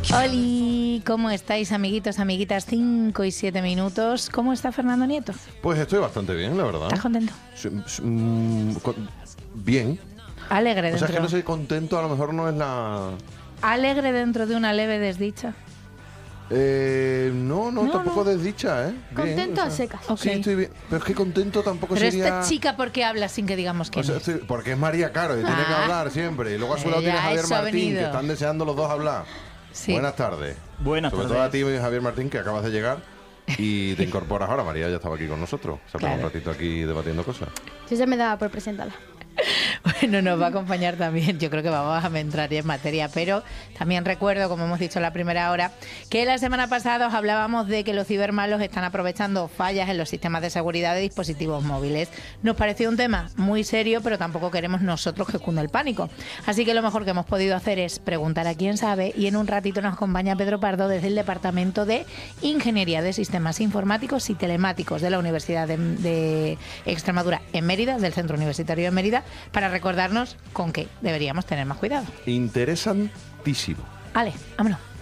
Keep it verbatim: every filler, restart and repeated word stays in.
Oli, ¿cómo estáis, amiguitos, amiguitas? Cinco y siete minutos. ¿Cómo está Fernando Nieto? Pues estoy bastante bien, la verdad. ¿Estás contento? Sí, sí, mm, con- bien. Alegre O dentro. sea, es que no soy contento, a lo mejor no es la... Alegre dentro de una leve desdicha. Eh, no, no, No, tampoco no. desdicha, ¿eh? Bien, Contento o a sea, secas. Ok. Sí, estoy bien. Pero es que contento tampoco Pero sería... esta chica, ¿por qué habla sin que digamos O quién sea, es? estoy- porque es María Caro y tiene que Ah. hablar siempre. Y luego a su lado Ella, tiene a Javier eso ha Martín, venido. que están deseando los dos hablar. Sí. Buenas tardes. Buenas Sobre tardes. todo a ti, Javier Martín, que acabas de llegar y te incorporas ahora. María ya estaba aquí con nosotros. Se ha pasado Claro. un ratito aquí debatiendo cosas. Yo ya me daba por presentarla. Bueno, nos va a acompañar también, yo creo que vamos a entrar ya en materia, pero también recuerdo, como hemos dicho en la primera hora, que la semana pasada os hablábamos de que los cibermalos están aprovechando fallas en los sistemas de seguridad de dispositivos móviles. Nos pareció un tema muy serio, pero tampoco queremos nosotros que cunda el pánico. Así que lo mejor que hemos podido hacer es preguntar a quién sabe, y en un ratito nos acompaña Pedro Pardo desde el Departamento de Ingeniería de Sistemas Informáticos y Telemáticos de la Universidad de, de Extremadura en Mérida, del Centro Universitario de Mérida, para recordarnos con qué deberíamos tener más cuidado. Interesantísimo. Ale, vámonos.